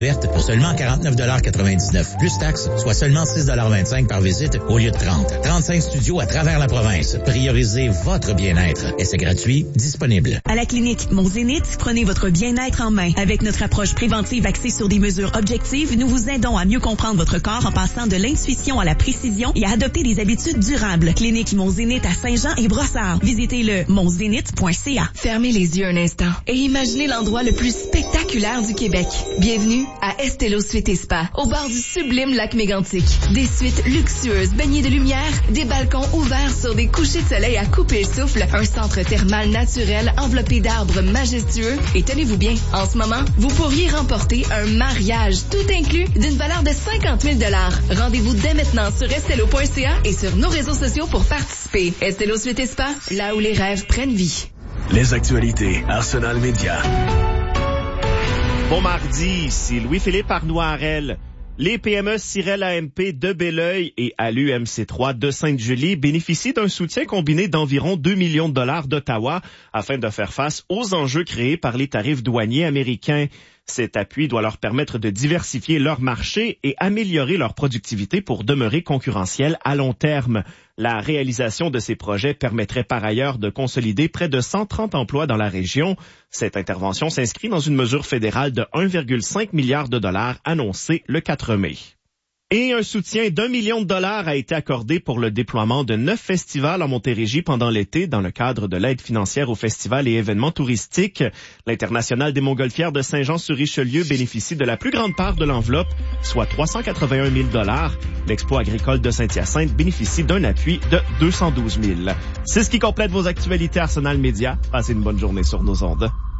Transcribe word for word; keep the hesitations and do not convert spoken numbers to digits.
Verte pour seulement quarante-neuf quatre-vingt-dix-neuf. Plus taxes, soit seulement six vingt-cinq par visite au lieu de trente. trente-cinq studios à travers la province. Priorisez votre bien-être. Et c'est gratuit, disponible. À la clinique Monzénith, prenez votre bien-être en main. Avec notre approche préventive axée sur des mesures objectives, nous vous aidons à mieux comprendre votre corps en passant de l'intuition à la précision et à adopter des habitudes durables. Clinique Monzénith à Saint-Jean et Brossard. Visitez le monzénith point c a. Fermez les yeux un instant et imaginez l'endroit le plus spectaculaire du Québec. Bienvenue à Estelo Suite et Spa, au bord du sublime lac Mégantic. Des suites luxueuses, baignées de lumière, des balcons ouverts sur des couchers de soleil à couper le souffle, un centre thermal naturel enveloppé d'arbres majestueux. Et tenez-vous bien, en ce moment, vous pourriez remporter un mariage tout inclus d'une valeur de cinquante mille dollars. Rendez-vous dès maintenant sur estelo point c a et sur nos réseaux sociaux pour participer. Estelo Suite et Spa, là où les rêves prennent vie. Les actualités Arsenal Média. Bon mardi, ici Louis-Philippe Arnoirel. Les P M E Cyrel A M P de Belleuil et A L U M C trois de Sainte-Julie bénéficient d'un soutien combiné d'environ deux millions de dollars d'Ottawa afin de faire face aux enjeux créés par les tarifs douaniers américains. Cet appui doit leur permettre de diversifier leur marché et améliorer leur productivité pour demeurer concurrentiels à long terme. La réalisation de ces projets permettrait par ailleurs de consolider près de cent trente emplois dans la région. Cette intervention s'inscrit dans une mesure fédérale de un virgule cinq milliard de dollars annoncée le quatre mai. Et un soutien d'un million de dollars a été accordé pour le déploiement de neuf festivals en Montérégie pendant l'été dans le cadre de l'aide financière aux festivals et événements touristiques. L'International des Montgolfières de Saint-Jean-sur-Richelieu bénéficie de la plus grande part de l'enveloppe, soit trois cent quatre-vingt-un mille dollars. L'Expo agricole de Saint-Hyacinthe bénéficie d'un appui de deux cent douze mille. C'est ce qui complète vos actualités Arsenal Média. Passez une bonne journée sur nos ondes.